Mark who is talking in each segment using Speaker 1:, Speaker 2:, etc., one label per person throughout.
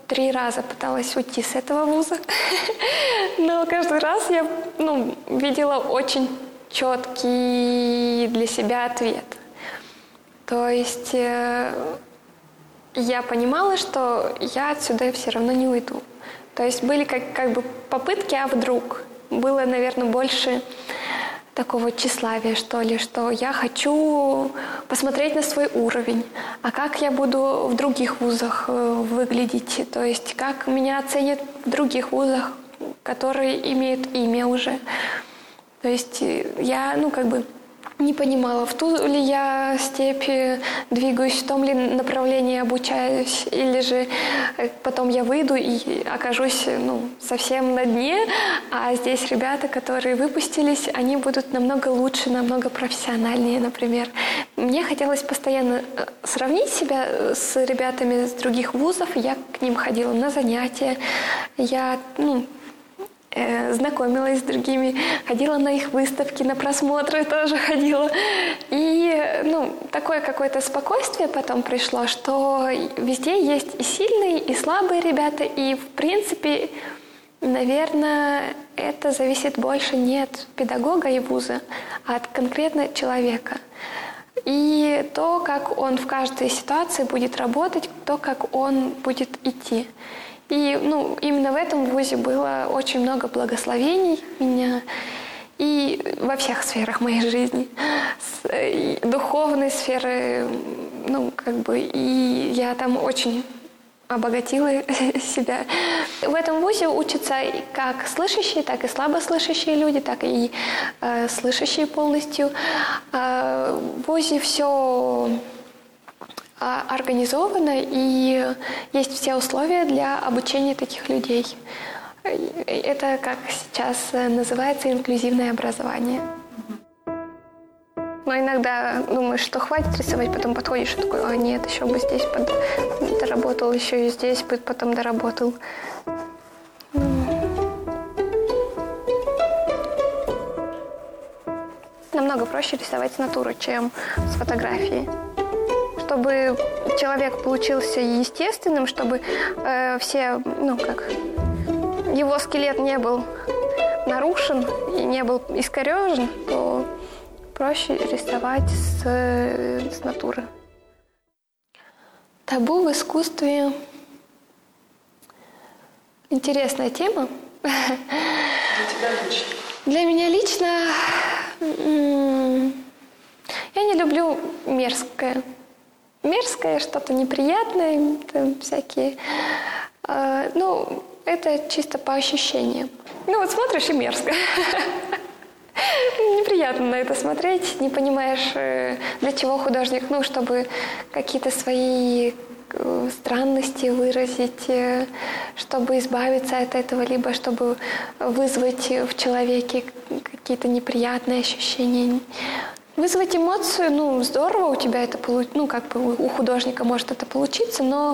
Speaker 1: 3 раза пыталась уйти с этого вуза, но каждый раз я видела очень четкий для себя ответ. То есть я понимала, что я отсюда все равно не уйду. То есть были как бы попытки, а вдруг. Было, наверное, больше такого тщеславия, что ли, что я хочу посмотреть на свой уровень, а как я буду в других вузах выглядеть, то есть как меня оценят в других вузах, которые имеют имя уже. То есть я, не понимала, в ту ли я степь двигаюсь, в том ли направлении обучаюсь, или же потом я выйду и окажусь совсем на дне, а здесь ребята, которые выпустились, они будут намного лучше, намного профессиональнее, например. Мне хотелось постоянно сравнить себя с ребятами из других вузов, я к ним ходила на занятия, я знакомилась с другими, ходила на их выставки, на просмотры тоже ходила. И такое какое-то спокойствие потом пришло, что везде есть и сильные, и слабые ребята, и в принципе, наверное, это зависит больше не от педагога и вуза, а от конкретно человека. И то, как он в каждой ситуации будет работать, то, как он будет идти. И именно в этом вузе было очень много благословений меня и во всех сферах моей жизни. И духовной сферы, и я там очень обогатила себя. В этом вузе учатся как слышащие, так и слабослышащие люди, так и слышащие полностью. В вузе все организовано, и есть все условия для обучения таких людей. Это, как сейчас называется, инклюзивное образование. Но иногда думаешь, что хватит рисовать, потом подходишь и такой, нет, еще бы здесь доработал, еще и здесь бы потом доработал. Намного проще рисовать с натуры, чем с фотографии. Чтобы человек получился естественным, чтобы его скелет не был нарушен и не был искорежен, то проще рисовать с натуры. Табу в искусстве – интересная тема.
Speaker 2: Для тебя лично?
Speaker 1: Для меня лично я не люблю мерзкое. Мерзкое, что-то неприятное, всякие. Это чисто по ощущениям. Смотришь и мерзко. Неприятно на это смотреть, не понимаешь, для чего художник, чтобы какие-то свои странности выразить, чтобы избавиться от этого, либо чтобы вызвать в человеке какие-то неприятные ощущения. Вызвать эмоцию, здорово, у тебя это у художника может это получиться, но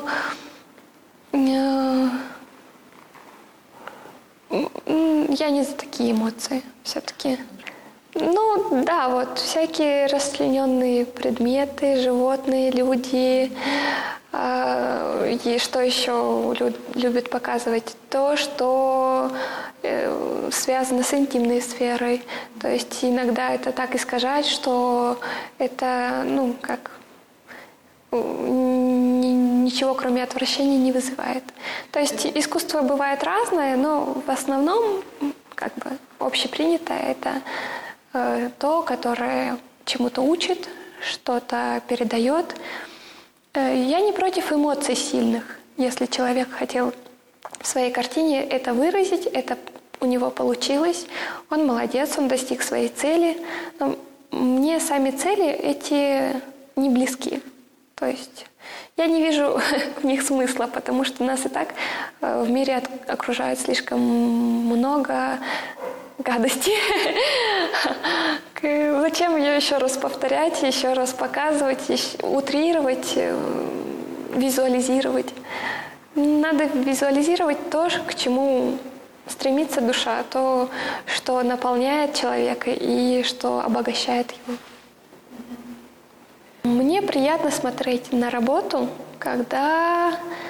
Speaker 1: я не за такие эмоции все-таки. Всякие расчлененные предметы, животные, люди. И что еще любят показывать? То, что связано с интимной сферой. То есть иногда это так искажать, что это, ничего кроме отвращения не вызывает. То есть искусство бывает разное, но в основном, общепринятое это то, которое чему-то учит, что-то передает. Я не против эмоций сильных. Если человек хотел в своей картине это выразить, это у него получилось, он молодец, он достиг своей цели. Но мне сами цели эти не близки. То есть я не вижу в них смысла, потому что нас и так в мире окружает слишком много гадости. Зачем ее еще раз повторять, еще раз показывать, утрировать, визуализировать? Надо визуализировать то, к чему стремится душа, то, что наполняет человека и что обогащает его. Мне приятно смотреть на работу, когда